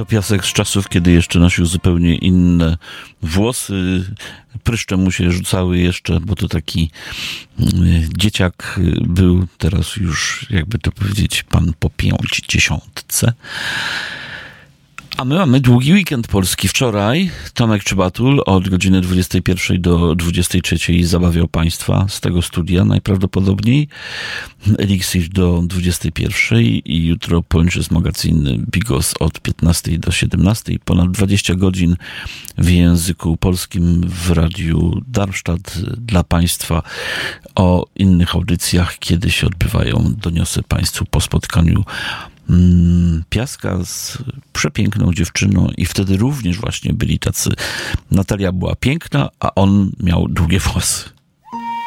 to piasek z czasów, kiedy jeszcze nosił zupełnie inne włosy. Pryszcze mu się rzucały jeszcze, bo to taki dzieciak był, teraz już, jakby to powiedzieć, pan po 50. A my mamy długi weekend polski. Wczoraj Tomek Czybatul od godziny 21 do 23 zabawiał Państwa z tego studia najprawdopodobniej. Elixir do 21 i jutro Pończys Magazine Bigos od 15 do 17. Ponad 20 godzin w języku polskim w Radiu Darmstadt dla Państwa. O innych audycjach, kiedy się odbywają, doniosę Państwu po spotkaniu Piaska z przepiękną dziewczyną i wtedy również właśnie byli tacy. Natalia była piękna, a on miał długie włosy.